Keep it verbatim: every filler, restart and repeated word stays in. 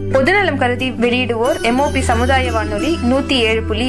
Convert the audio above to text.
பொதுநலம் கருதி வெளியிடுவோர் எம்ஓபி சமுதாய வானொலி நூத்தி ஏழு புள்ளி